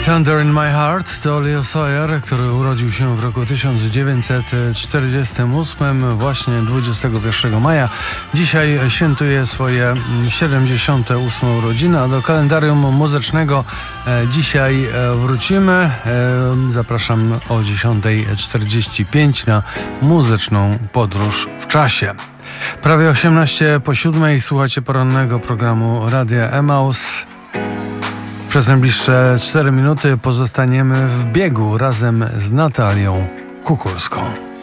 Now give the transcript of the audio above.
Thunder in My Heart to Leo Sayer, który urodził się w roku 1948, właśnie 21 maja. Dzisiaj świętuje swoje 78. urodziny, a do kalendarium muzycznego dzisiaj wrócimy. Zapraszam o 10:45 na muzyczną podróż w czasie. Prawie 18:07 słuchacie porannego programu Radia Emaus. Przez najbliższe 4 minuty pozostaniemy w biegu razem z Natalią Kukulską.